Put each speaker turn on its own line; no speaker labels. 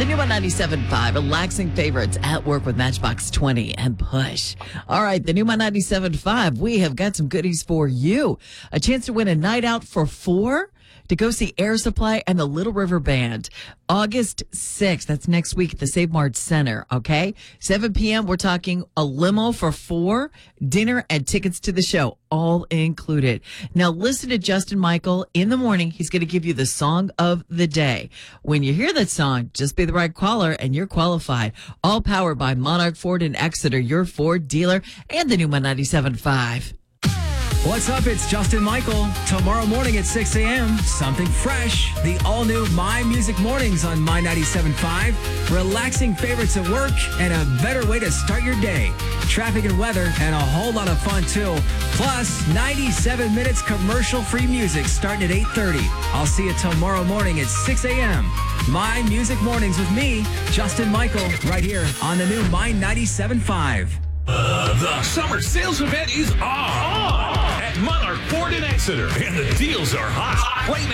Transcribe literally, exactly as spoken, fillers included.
The new one ninety-seven point five, relaxing favorites at work with Matchbox twenty and Push. All right, the new one ninety-seven point five, we have got some goodies for you. A chance to win a night out for four to go see Air Supply and the Little River Band. August sixth, that's next week at the Save Mart Center, okay? seven p.m., we're talking a limo for four, dinner and tickets to the show, all included. Now, listen to Justin Michael in the morning. He's going to give you the song of the day. When you hear that song, just be the right caller and you're qualified. All powered by Monarch Ford in Exeter, your Ford dealer, and the new one ninety-seven point five.
What's up? It's Justin Michael. Tomorrow morning at six a.m., something fresh. The all-new My Music Mornings on My ninety-seven point five. Relaxing favorites at work and a better way to start your day. Traffic and weather and a whole lot of fun, too. Plus, ninety-seven minutes commercial-free music starting at eight thirty. I'll see you tomorrow morning at six a.m. My Music Mornings with me, Justin Michael, right here on the new My ninety-seven point five.
Uh, the summer sales event is on, on at Monarch Ford in Exeter, and the deals are hot. Right now.